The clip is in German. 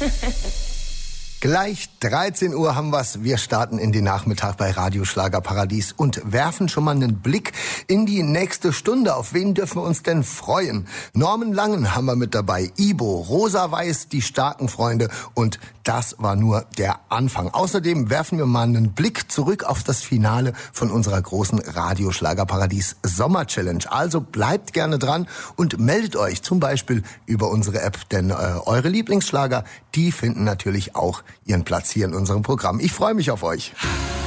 Gleich 13 Uhr haben wir's. Wir starten in den Nachmittag bei Radio Schlagerparadies und werfen schon mal einen Blick in die nächste Stunde. Auf wen dürfen wir uns denn freuen? Norman Langen haben wir mit dabei, Ibo, Rosa Weiß, die starken Freunde, und das war nur der Anfang. Außerdem werfen wir mal einen Blick zurück auf das Finale von unserer großen Radio Schlagerparadies Sommer Challenge. Also bleibt gerne dran und meldet euch zum Beispiel über unsere App, denn eure Lieblingsschlager, die finden natürlich auch ihren Platz hier in unserem Programm. Ich freue mich auf euch.